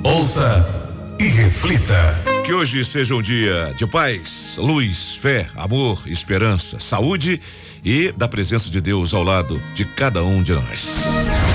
Ouça e reflita. Que hoje seja um dia de paz, luz, fé, amor, esperança, saúde e da presença de Deus ao lado de cada um de nós.